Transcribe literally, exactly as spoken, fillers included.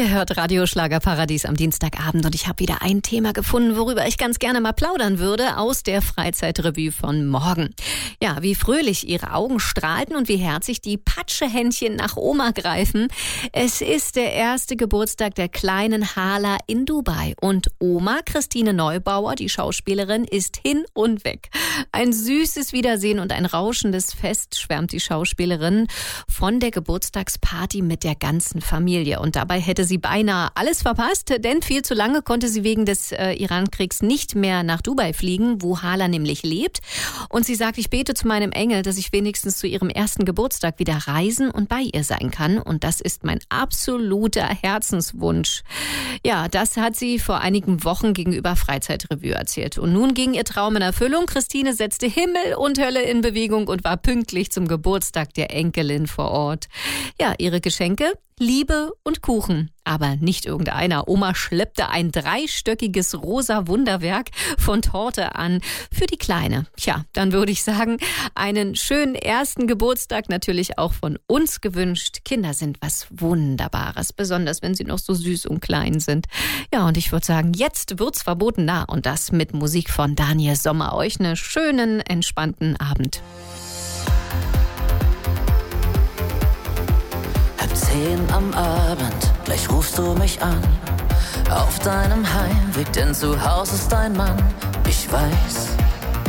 Ihr hört Radio Schlagerparadies am Dienstagabend und ich habe wieder ein Thema gefunden, worüber ich ganz gerne mal plaudern würde aus der Freizeitrevue von morgen. Ja, wie fröhlich ihre Augen strahlten und wie herzig die Patschehändchen nach Oma greifen. Es ist der erste Geburtstag der kleinen Hala in Dubai und Oma Christine Neubauer, die Schauspielerin, ist hin und weg. Ein süßes Wiedersehen und ein rauschendes Fest, schwärmt die Schauspielerin von der Geburtstagsparty mit der ganzen Familie. Und dabei hätte sie beinahe alles verpasst, denn viel zu lange konnte sie wegen des äh, Irankriegs nicht mehr nach Dubai fliegen, wo Hala nämlich lebt. Und sie sagt, ich bete zu meinem Engel, dass ich wenigstens zu ihrem ersten Geburtstag wieder reisen und bei ihr sein kann. Und das ist mein absoluter Herzenswunsch. Ja, das hat sie vor einigen Wochen gegenüber Freizeitrevue erzählt. Und nun ging ihr Traum in Erfüllung. Christine setzte Himmel und Hölle in Bewegung und war pünktlich zum Geburtstag der Enkelin vor Ort. Ja, ihre Geschenke? Liebe und Kuchen. Aber nicht irgendeiner. Oma schleppte ein dreistöckiges rosa Wunderwerk von Torte an für die Kleine. Tja, dann würde ich sagen, einen schönen ersten Geburtstag natürlich auch von uns gewünscht. Kinder sind was Wunderbares, besonders wenn sie noch so süß und klein sind. Ja, und ich würde sagen, jetzt wird's verboten nah und das mit Musik von Daniel Sommer. Euch einen schönen, entspannten Abend. Zehn am Abend, gleich rufst du mich an. Auf deinem Heimweg, denn zu Hause ist dein Mann. Ich weiß,